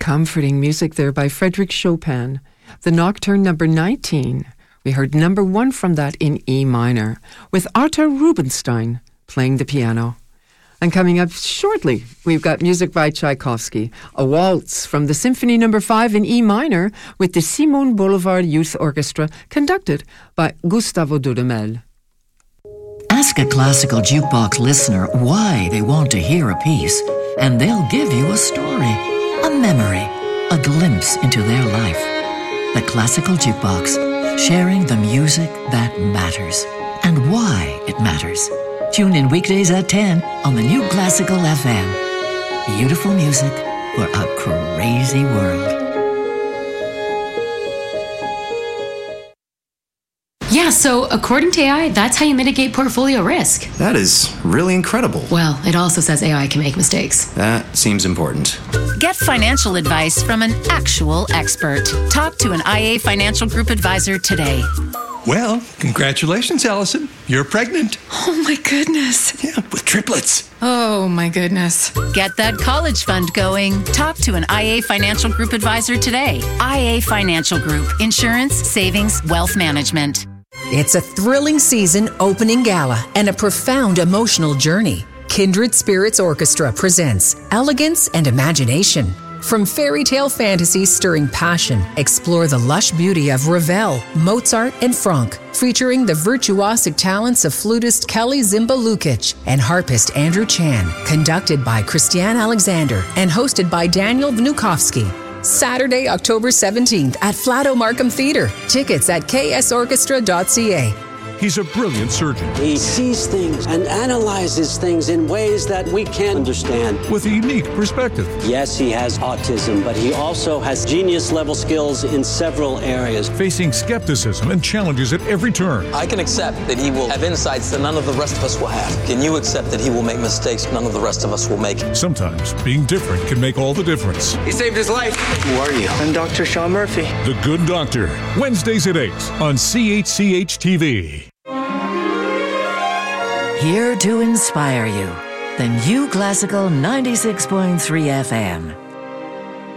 Comforting music there by Frédéric Chopin. The Nocturne number 19. We heard number 1 from that in E minor, with Arthur Rubinstein playing the piano. And coming up shortly, we've got music by Tchaikovsky, a waltz from the Symphony number 5 in E minor with the Simone Boulevard Youth Orchestra, conducted by Gustavo Dudamel. Ask a classical jukebox listener why they want to hear a piece, and they'll give you a story, a memory, a glimpse into their life. The Classical Jukebox, sharing the music that matters and why it matters. Tune in weekdays at 10 on the new Classical FM. Beautiful music for a crazy world. Yeah, so according to AI, that's how you mitigate portfolio risk. That is really incredible. Well, it also says AI can make mistakes. That seems important. Get financial advice from an actual expert. Talk to an IA Financial Group advisor today. Well, congratulations, Allison. You're pregnant. Oh my goodness. Yeah, with triplets. Oh my goodness. Get that college fund going. Talk to an IA Financial Group advisor today. IA Financial Group. Insurance, savings, wealth management. It's a thrilling season opening gala and a profound emotional journey. Kindred Spirits Orchestra presents Elegance and Imagination. From fairy tale fantasies stirring passion, explore the lush beauty of Ravel, Mozart, and Franck, featuring the virtuosic talents of flutist Kelly Zimba Lukic and harpist Andrew Chan, conducted by Christiane Alexander and hosted by Daniel Vnukovsky. Saturday, October 17th at Flato Markham Theatre. Tickets at ksorchestra.ca. He's a brilliant surgeon. He sees things and analyzes things in ways that we can't understand. With a unique perspective. Yes, he has autism, but he also has genius-level skills in several areas. Facing skepticism and challenges at every turn. I can accept that he will have insights that none of the rest of us will have. Can you accept that he will make mistakes none of the rest of us will make? Sometimes being different can make all the difference. He saved his life. Who are you? I'm Dr. Sean Murphy. The Good Doctor. Wednesdays at 8 on CHCH TV. Here to inspire you. The new Classical 96.3 FM.